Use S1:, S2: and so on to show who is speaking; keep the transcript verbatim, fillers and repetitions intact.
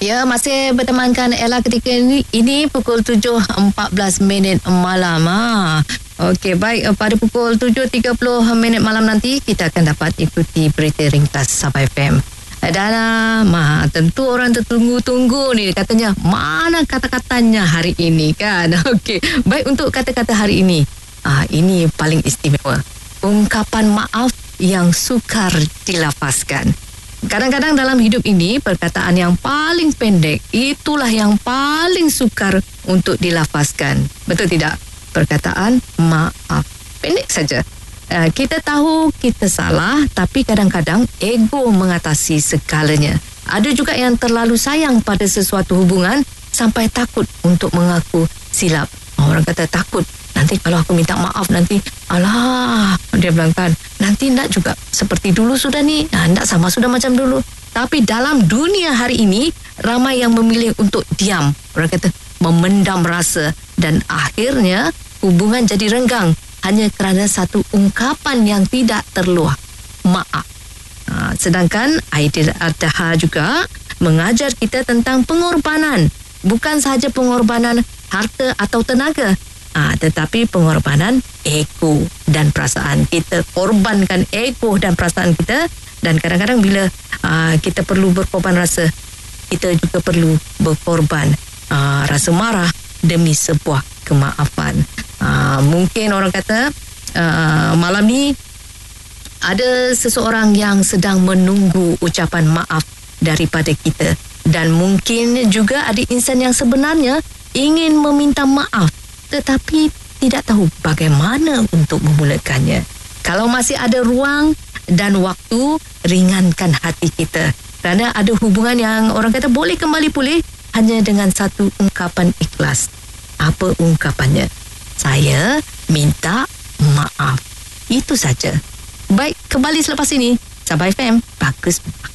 S1: Ya, masih bertemankan Ella ketika ini, ini pukul tujuh empat belas minit malam. Ha. Okey, baik. Pada pukul tujuh tiga puluh minit malam nanti, kita akan dapat ikuti berita ringkas Sabah F M. Dan uh, tentu orang tertunggu-tunggu ni, katanya mana kata-katanya hari ini kan. Okey, baik, untuk kata-kata hari ini, uh, ini paling istimewa. Ungkapan maaf yang sukar dilafazkan. Kadang-kadang dalam hidup ini, perkataan yang paling pendek itulah yang paling sukar untuk dilafazkan. Betul tidak? Perkataan maaf. Pendek saja. Uh, kita tahu kita salah, tapi kadang-kadang ego mengatasi segalanya. Ada juga yang terlalu sayang pada sesuatu hubungan sampai takut untuk mengaku silap. Orang kata takut, nanti kalau aku minta maaf nanti, alah, dia bilang kan, nanti nak juga seperti dulu sudah ni, nah, nak sama sudah macam dulu. Tapi dalam dunia hari ini, ramai yang memilih untuk diam. Orang kata memendam rasa, dan akhirnya hubungan jadi renggang hanya kerana satu ungkapan yang tidak terluah, maaf. Ha, sedangkan Aidil Adha juga mengajar kita tentang pengorbanan. Bukan sahaja pengorbanan harta atau tenaga, ha, tetapi pengorbanan ego dan perasaan. Kita korbankan ego dan perasaan kita, dan kadang-kadang bila ha, kita perlu berkorban rasa, kita juga perlu berkorban ha, rasa marah demi sebuah kemaafan. Ha, mungkin orang kata uh, malam ni ada seseorang yang sedang menunggu ucapan maaf daripada kita, dan mungkin juga ada insan yang sebenarnya ingin meminta maaf tetapi tidak tahu bagaimana untuk memulakannya. Kalau masih ada ruang dan waktu, ringankan hati kita, kerana ada hubungan yang orang kata boleh kembali pulih hanya dengan satu ungkapan ikhlas. Apa ungkapannya? Saya minta maaf. Itu saja. Baik, kembali selepas ini. Sabah F M, bagus.